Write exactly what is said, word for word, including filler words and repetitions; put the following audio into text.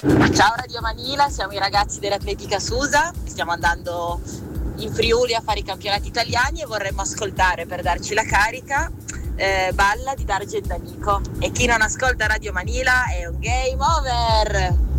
Ciao Radio Manila, siamo i ragazzi dell'Atletica Susa, stiamo andando in Friuli a fare i campionati italiani e vorremmo ascoltare per darci la carica eh, Balla di Dargen D'Amico. E chi non ascolta Radio Manila è un game over!